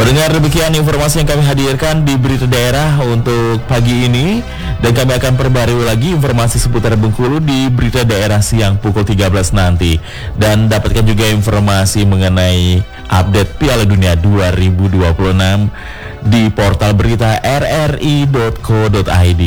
Pendengar, demikian informasi yang kami hadirkan di Berita Daerah untuk pagi ini. Dan kami akan perbarui lagi informasi seputar Bengkulu di Berita Daerah siang pukul 13 nanti. Dan dapatkan juga informasi mengenai update Piala Dunia 2026 di portal berita rri.co.id.